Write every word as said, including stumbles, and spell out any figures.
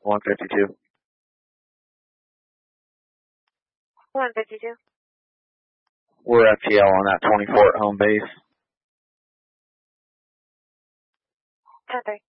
one fifty-two. one fifty-two. We're F T L on that twenty-four at home base. ten three.